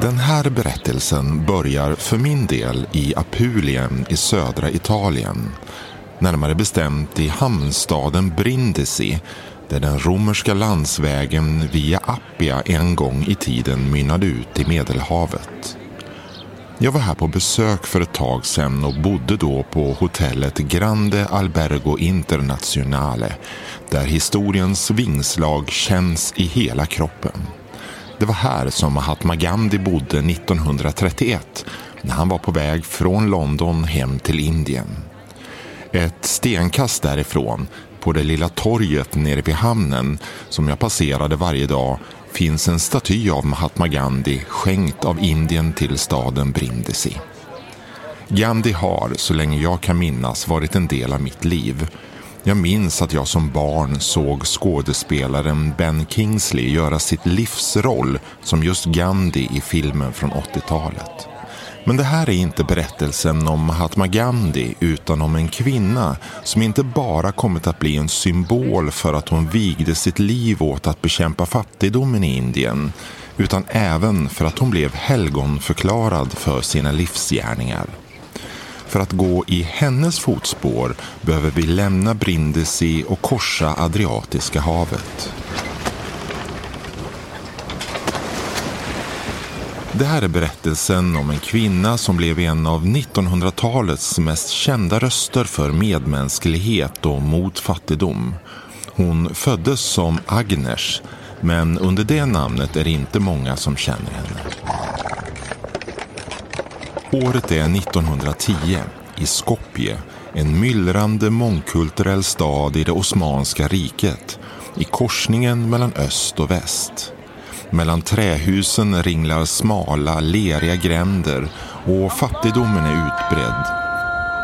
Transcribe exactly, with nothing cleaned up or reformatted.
Den här berättelsen börjar för min del i Apulien i södra Italien. Närmare bestämt i hamnstaden Brindisi, där den romerska landsvägen via Appia en gång i tiden mynnade ut i Medelhavet. Jag var här på besök för ett tag sedan och bodde då på hotellet Grande Albergo Internazionale, där historiens vingslag känns i hela kroppen. Det var här som Mahatma Gandhi bodde nittonhundratrettioett när han var på väg från London hem till Indien. Ett stenkast därifrån, på det lilla torget nere vid hamnen som jag passerade varje dag, finns en staty av Mahatma Gandhi skänkt av Indien till staden Brindisi. Gandhi har, så länge jag kan minnas, varit en del av mitt liv. Jag minns att jag som barn såg skådespelaren Ben Kingsley göra sitt livsroll som just Gandhi i filmen från åttiotalet. Men det här är inte berättelsen om Mahatma Gandhi utan om en kvinna som inte bara kommit att bli en symbol för att hon vigde sitt liv åt att bekämpa fattigdomen i Indien, utan även för att hon blev helgonförklarad för sina livsgärningar. För att gå i hennes fotspår behöver vi lämna Brindisi och korsa Adriatiska havet. Det här är berättelsen om en kvinna som blev en av nittonhundratalets mest kända röster för medmänsklighet och mot fattigdom. Hon föddes som Agnes, men under det namnet är det inte många som känner henne. Året är nittonhundratio i Skopje, en myllrande mångkulturell stad i det Osmanska riket, i korsningen mellan öst och väst. Mellan trähusen ringlar smala, leriga gränder och fattigdomen är utbredd.